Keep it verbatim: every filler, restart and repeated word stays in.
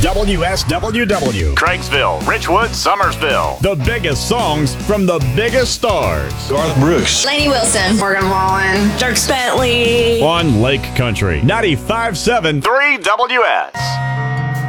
W S W W. Craigsville, Richwood, Summersville. The biggest songs from the biggest stars. Garth Brooks. Lainey Wilson. Morgan Wallen. Dierks Bentley. On Lake Country. ninety-five point seven. three W S.